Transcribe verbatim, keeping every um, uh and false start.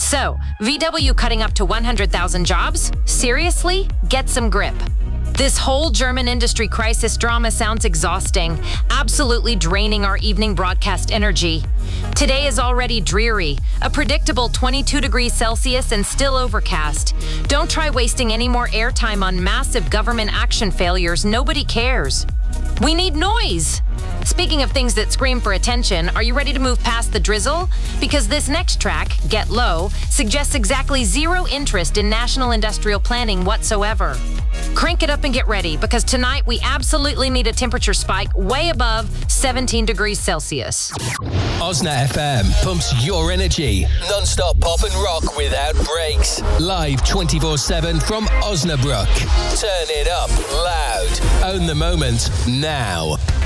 So, V W cutting up to one hundred thousand jobs? Seriously? Get some grip. This whole German industry crisis drama sounds exhausting, absolutely draining our evening broadcast energy. Today is already dreary, a predictable twenty-two degrees Celsius and still overcast. Don't try wasting any more airtime on massive government action failures. Nobody cares. We need noise. Speaking of things that scream for attention, are you ready to move past the drizzle? Because this next track, Get Low, suggests exactly zero interest in national industrial planning whatsoever. Crank it up and get ready, because tonight we absolutely need a temperature spike way above seventeen degrees Celsius. Osna F M pumps your energy. Non-stop pop and rock without breaks. Live twenty-four seven from Osnabrück. Turn it up loud. Own the moment now.